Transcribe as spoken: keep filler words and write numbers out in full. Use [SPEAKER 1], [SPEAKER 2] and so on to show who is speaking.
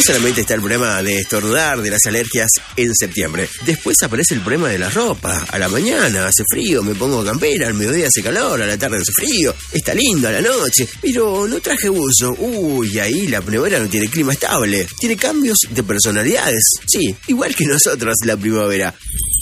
[SPEAKER 1] solamente está el problema de estornudar, de las alergias en septiembre. Después aparece el problema de la ropa. A la mañana hace frío, me pongo campera, al mediodía hace calor, a la tarde hace frío. Está lindo a la noche, pero no traje buzo. Uy, ahí la primavera no tiene clima estable. Tiene cambios de personalidades. Sí, igual que nosotros la primavera.